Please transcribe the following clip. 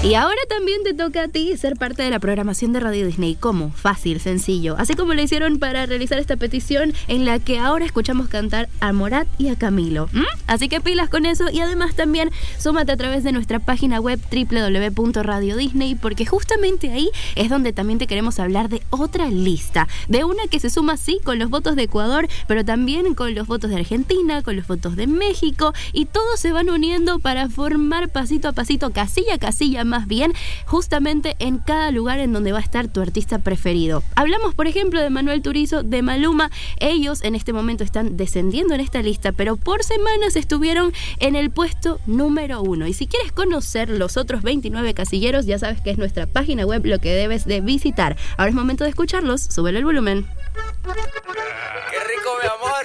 Y ahora también te toca a ti ser parte de la programación de Radio Disney. ¿Cómo? Fácil, sencillo. Así como lo hicieron para realizar esta petición en la que ahora escuchamos cantar a Morat y a Camilo. Así que pilas con eso y además también súmate a través de nuestra página web www.radiodisney, porque justamente ahí es donde también te queremos hablar de otra lista. De una que se suma, sí, con los votos de Ecuador, pero también con los votos de Argentina, con los votos de México, y todos se van uniendo para formar pasito a pasito, casilla a casilla más bien, justamente en cada lugar en donde va a estar tu artista preferido. Hablamos, por ejemplo, de Manuel Turizo, de Maluma. Ellos en este momento están descendiendo en esta lista, pero por semanas estuvieron en el puesto número 1. Y si quieres conocer los otros 29 casilleros, ya sabes que es nuestra página web lo que debes de visitar. Ahora es momento de escucharlos. Súbele el volumen.